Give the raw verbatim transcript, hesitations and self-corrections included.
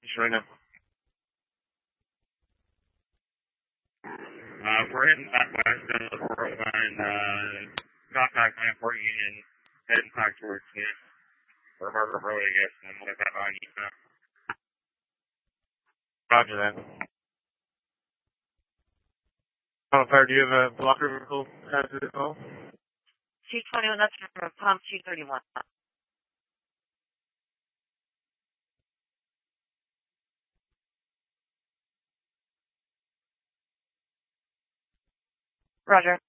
right now. Uh, we're heading back west down the four oh nine, uh, contact nine four Union, heading back towards you, or Margaret Road, I guess, and we'll get that on you now. Roger that. Oh, fire, do you have a blocker vehicle after the call? two twenty-one, that's from Palm two thirty-one. Roger.